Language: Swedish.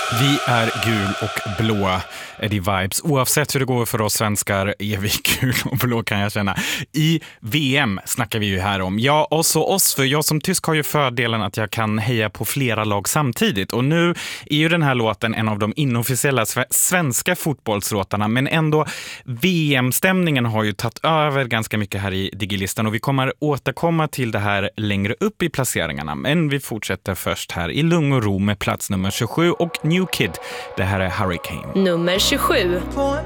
Vi är gul och blå, Eddie Vibes. Oavsett hur det går för oss svenskar är vi gul och blå, kan jag känna. I VM snackar vi ju här om. Ja, oss. För jag som tysk har ju fördelen att jag kan heja på flera lag samtidigt. Och nu är ju den här låten en av de inofficiella svenska fotbollslåtarna. Men ändå, VM-stämningen har ju tagit över ganska mycket här i Digilistan. Och vi kommer återkomma till det här längre upp i placeringarna. Men vi fortsätter först här i lugn och ro med plats nummer 27 och New Kid. Det här är Hurricane. Nummer 27. Point